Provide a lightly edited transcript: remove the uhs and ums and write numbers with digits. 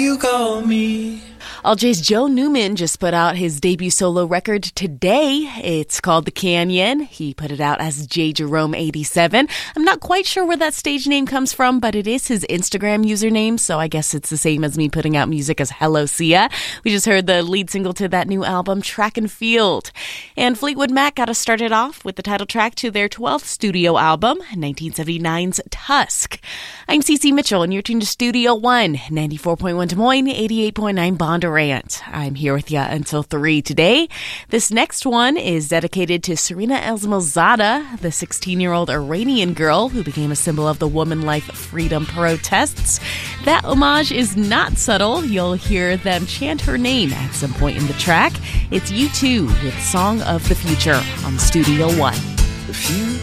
You call me. All J's Joe Newman just put out his debut solo record today. It's called The Canyon. He put it out as J. Jerome 87. I'm not quite sure where that stage name comes from, but it is his Instagram username, so I guess it's the same as me putting out music as Hello Sia. We just heard the lead single to that new album, Track and Field. And Fleetwood Mac got us started off with the title track to their 12th studio album, 1979's Tusk. I'm Cece Mitchell, and you're tuned to Studio One, 94.1 Des Moines, 88.9 Bondurant. I'm here with you until 3 today. This next one is dedicated to Serena Elzmozada, the 16-year-old Iranian girl who became a symbol of the woman life freedom protests. That homage is not subtle. You'll hear them chant her name at some point in the track. It's U2 with Song of the Future on Studio One.